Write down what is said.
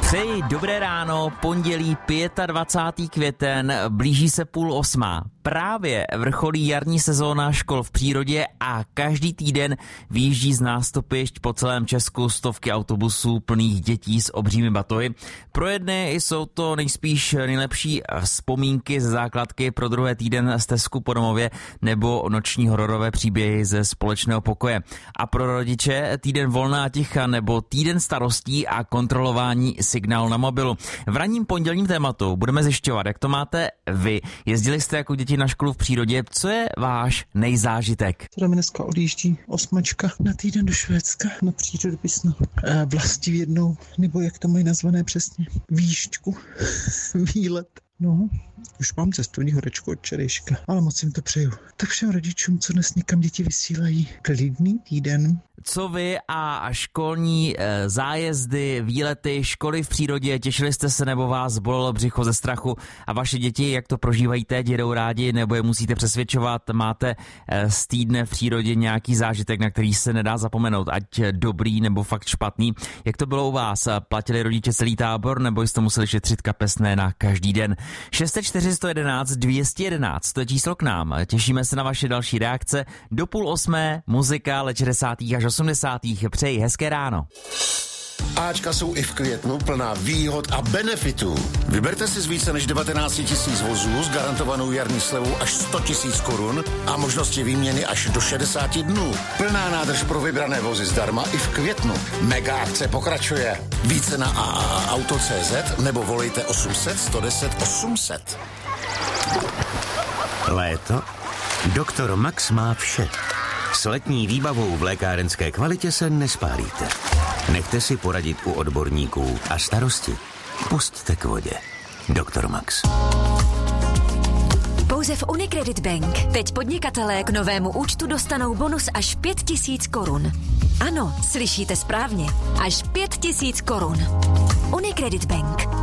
Přeji dobré ráno, pondělí 25. květen, blíží se 7:30. Právě vrcholí jarní sezóna škol v přírodě a každý týden vyjíždí z nástupišť po celém Česku stovky autobusů plných dětí s obřími batohy. Pro jedny jsou to nejspíš nejlepší vzpomínky ze základky, pro druhé týden stezku po domově nebo noční hororové příběhy ze společného pokoje. A pro rodiče týden volná ticha nebo týden starostí a kontrolování signálu na mobilu. V ranním pondělním tématu budeme zjišťovat, jak to máte vy. Jezdili jste jako děti na školu v přírodě, co je váš nejzážitek? Teda mi dneska odjíždí 8 na týden do Švédska na přírodopisnou vlastivědnou, nebo jak to mají nazvané přesně, výšťku, výlet. No, už mám cestovní horečku od včerejška, ale moc jim to přeju. Tak všem rodičům, co dnes někam děti vysílají, klidný týden. Co vy a školní zájezdy, výlety, školy v přírodě, těšili jste se nebo vás bolelo břicho ze strachu a vaše děti, jak to prožívají teď, jedou rádi nebo je musíte přesvědčovat, máte z týdne v přírodě nějaký zážitek, na který se nedá zapomenout, ať dobrý nebo fakt špatný. Jak to bylo u vás? Platili rodiče celý tábor nebo jste museli šetřit kapesné na každý den? 604 111 211, to je číslo k nám. Těšíme se na vaše další reakce. Do 7:30 muzika let 60. až 80. Přeji hezké ráno. Ačka jsou i v květnu plná výhod a benefitů. Vyberte si z více než 19 000 vozů s garantovanou jarní slevou až 100 000 korun a možnosti výměny až do 60 dnů. Plná nádrž pro vybrané vozy zdarma i v květnu. Mega akce pokračuje. Více na AAAuto.cz nebo volejte 800 110 800. Léto? Doktor Max má vše. S letní výbavou v lékárenské kvalitě se nespálíte. Nechte si poradit u odborníků a starosti pusťte k vodě. Doktor Max. Pouze v Unicredit Bank teď podnikatelé k novému účtu dostanou bonus až 5 000 korun. Ano, slyšíte správně. Až 5 000 korun. Unicredit Bank.